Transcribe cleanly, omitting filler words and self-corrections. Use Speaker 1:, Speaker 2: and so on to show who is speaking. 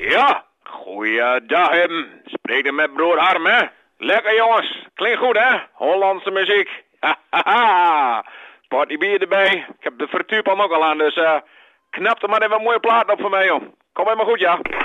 Speaker 1: Ja, goeiedag hem. Spreek er met broer Harm, hè? Lekker jongens, klinkt goed, hè? Hollandse muziek. Hahaha. Potje bier erbij. Ik heb de frituurpan ook al aan, dus knap er maar even een mooie plaat op voor mij, joh. Kom helemaal goed, ja.